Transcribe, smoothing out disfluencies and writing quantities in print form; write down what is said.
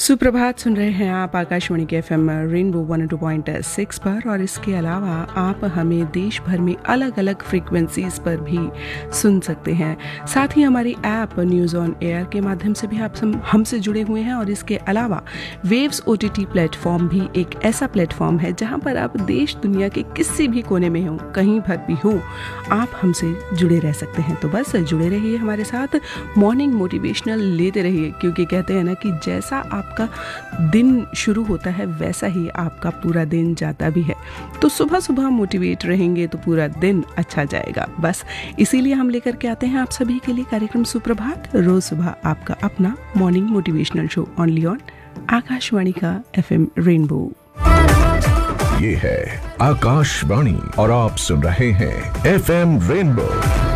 सुप्रभात सुन रहे हैं आप आकाशवाणी के एफएम रेनबो 102.6 पर और इसके अलावा आप हमें देश भर में अलग अलग फ्रीक्वेंसीज पर भी सुन सकते हैं। साथ ही हमारी ऐप न्यूज़ ऑन एयर के माध्यम से भी आप हमसे जुड़े हुए हैं और इसके अलावा वेव्स ओटीटी प्लेटफॉर्म भी एक ऐसा प्लेटफॉर्म है जहां पर आप देश दुनिया के किसी भी कोने में हो, कहीं पर भी हो, आप हमसे जुड़े रह सकते हैं। तो बस जुड़े रहिए हमारे साथ, मॉर्निंग मोटिवेशनल लेते रहिए, क्योंकि कहते हैं ना कि जैसा आपका दिन शुरू होता है वैसा ही आपका पूरा दिन जाता भी है। तो सुबह सुबह मोटिवेट रहेंगे तो पूरा दिन अच्छा जाएगा। बस इसीलिए हम लेकर के आते हैं आप सभी के लिए कार्यक्रम सुप्रभात, रोज सुबह आपका अपना morning motivational show only on Akashvani का एफएम रेनबो। ये है आकाशवाणी और आप सुन रहे हैं एफएम रेनबो।